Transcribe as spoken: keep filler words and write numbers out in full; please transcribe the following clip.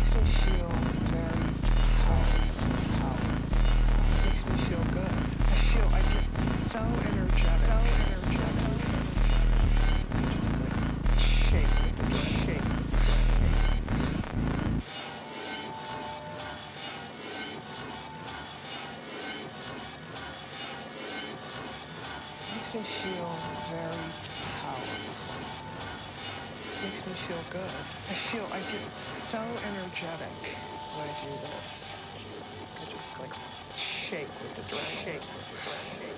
makes me feel very powerful. It makes me feel good. I feel I get so energetic. So energetic. I just like shake with the shake. Makes me feel very powerful. Makes me feel good. I feel I get so energetic when I do this. I just like shake with the shake with the shake.